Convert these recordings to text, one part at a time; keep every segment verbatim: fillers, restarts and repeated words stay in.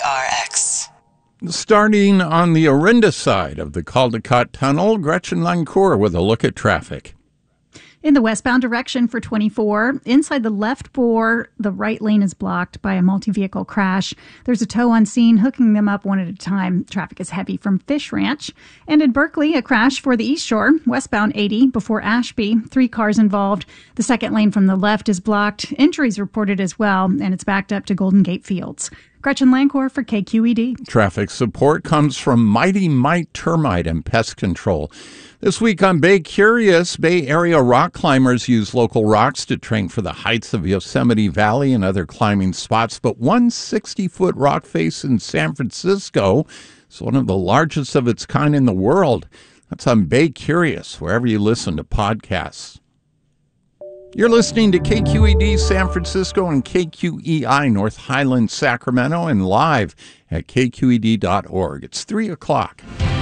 R X. Starting on the Orinda side of the Caldecott Tunnel, Gretchen Lancourt with a look at traffic. In the westbound direction for twenty-four, inside the left bore, the right lane is blocked by a multi-vehicle crash. There's a tow on scene hooking them up one at a time. Traffic is heavy from Fish Ranch. And in Berkeley, a crash for the East Shore, westbound eighty before Ashby. Three cars involved. The second lane from the left is blocked. Injuries reported as well, and it's backed up to Golden Gate Fields. Gretchen Lancourt for K Q E D. Traffic support comes from Mighty Mite Termite and Pest Control. This week on Bay Curious, Bay Area rock climbers use local rocks to train for the heights of Yosemite Valley and other climbing spots. But one sixty-foot rock face in San Francisco is one of the largest of its kind in the world. That's on Bay Curious, wherever you listen to podcasts. You're listening to K Q E D San Francisco and K Q E I North Highlands, Sacramento, and live at K Q E D dot org. It's three o'clock.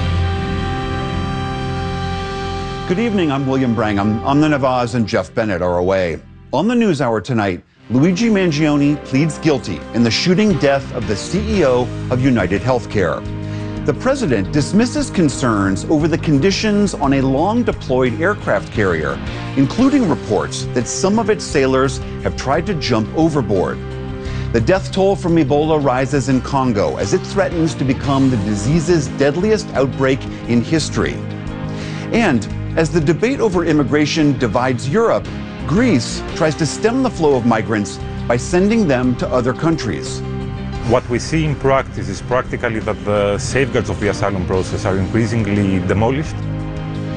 Good evening, I'm William Brangham. Amna Nawaz and Jeff Bennett are away. On the NewsHour tonight, Luigi Mangione pleads guilty in the shooting death of the C E O of United Healthcare. The president dismisses concerns over the conditions on a long-deployed aircraft carrier, including reports that some of its sailors have tried to jump overboard. The death toll from Ebola rises in Congo as it threatens to become the disease's deadliest outbreak in history. And as the debate over immigration divides Europe, Greece tries to stem the flow of migrants by sending them to other countries. What we see in practice is practically that the safeguards of the asylum process are increasingly demolished,